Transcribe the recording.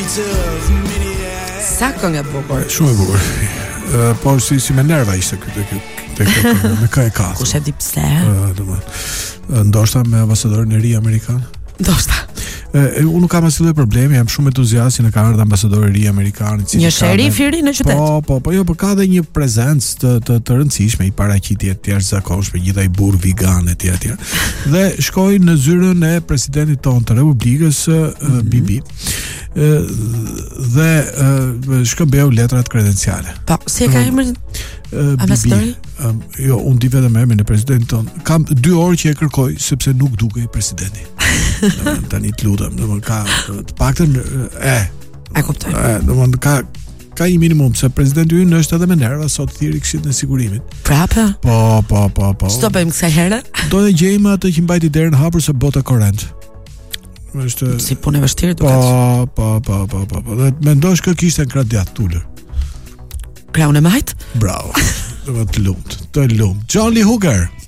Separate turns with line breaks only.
Sa këngë e bukur.
Shumë e bukur. Po si me nerva ishte me ka e ka.
Kush e di pse?
Ndoshta me ambasadorin e ri amerikan.
Ndoshta.
Unë nuk kam asnjë problemi, jam shumë entuziast në ka ardhur ambasadori i ri amerikan,
një sherif i ri në qytet.
Po ka dhe një prezencë të rëndësishme, i paraqitje të jashtëzakonshme, gjithaj burr vegan etj. Dhe shkoi në zyrën e presidentit tonë të Republikës Bibi. Dhe shkëmbeu letrat kredenciale.
Po, si e ka emrin? Ambasadori?
Jo, unë di vetëm emrin e presidentit tonë. Kam 2 orë që e kërkoj sepse nuk dukej presidenti. Tani të lutem, domethënë ka të paktën
e kuptoj.
Domethënë ka një minimum se presidenti ynë është edhe me nerva sot thirrë Këshillit në Sigurimit.
Prapë?
Po.
Ç'do bëjmë kësaj here?
Do të gjejmë atë që mbajti derën hapur se bota korrent. Është
si punë e vështirë duket.
Po. Dhe mendosh kë kishte krah djath ulur.
Kraun e majt?
Bravo. Të lumt. John Lee Hooker.